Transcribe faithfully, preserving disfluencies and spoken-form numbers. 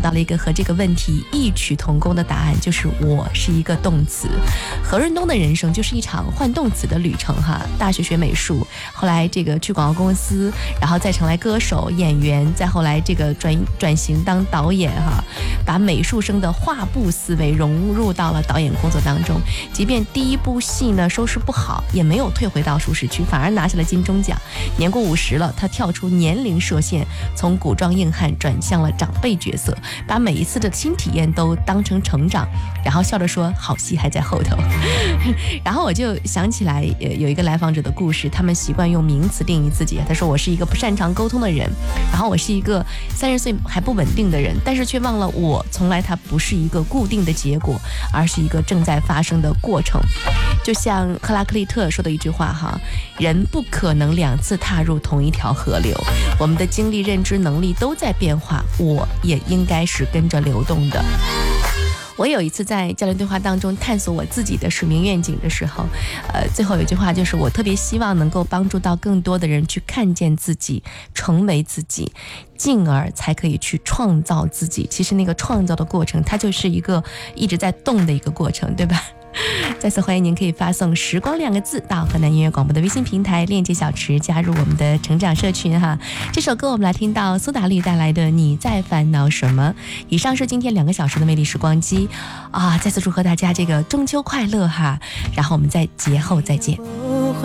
到了一个和这个问题异曲同工的答案，就是我是一个动词。何润东的人生就是一场换动词的旅程哈。大学学美术，后来这个去广告公司，然后再成来歌手、演员，再后来这个转转型当导演哈，把美术生的画布思维融入到了导演工作当中。即便第一部戏呢收视不好，也没有退回到舒适区，反而拿下了金钟奖。年过五十了，他跳出年龄设限，从古装硬汉转向了长辈角色，把每一次的新体验都当成成长，然后笑着说好戏还在后头。然后我就想起来有一个来访者的故事，他们习惯用名词定义自己。他说我是一个不擅长沟通的人，然后我是一个三十岁还不稳定的人，但是却忘了我从来它不是一个固定的结果，而是一个正在发生的过程。就像赫拉克利特说的一句话哈，人不可能两次踏入同一条河流，我们的经历、认知、能力都在变化，我也应该是跟着流动的。我有一次在交流对话当中探索我自己的使命愿景的时候，呃，最后有一句话就是我特别希望能够帮助到更多的人去看见自己，成为自己，进而才可以去创造自己。其实那个创造的过程，它就是一个一直在动的一个过程，对吧？再次欢迎您可以发送时光两个字到河南音乐广播的微信平台，链接小池加入我们的成长社群哈。这首歌我们来听到苏打绿带来的你在烦恼什么。以上是今天两个小时的魅力时光机啊，再次祝贺大家这个中秋快乐哈，然后我们在节后再见。